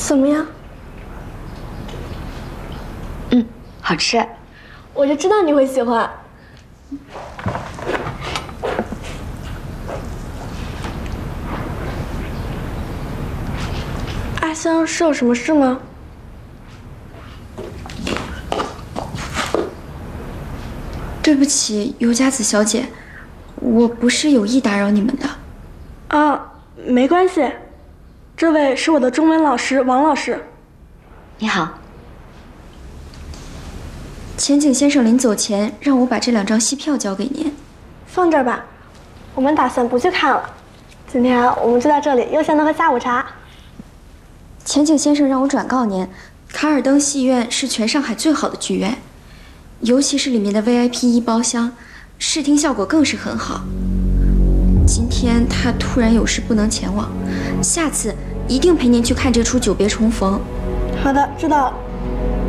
怎么样？ 好吃。 我就知道你会喜欢。阿香是有什么事吗？ 对不起，尤佳子小姐，我不是有意打扰你们的。 啊，没关系。这位是我的中文老师王老师。 你好。 钱景先生临走前让我把这2张戏票交给您， 放这儿吧，我们打算不去看了。今天我们就在这里悠闲的喝下午茶。 钱景先生让我转告您，卡尔登戏院是全上海最好的剧院，尤其是里面的 VIP 1包厢，视听效果更是很好。今天他突然有事不能前往，下次一定陪您去看这出《久别重逢》。 好的，知道了。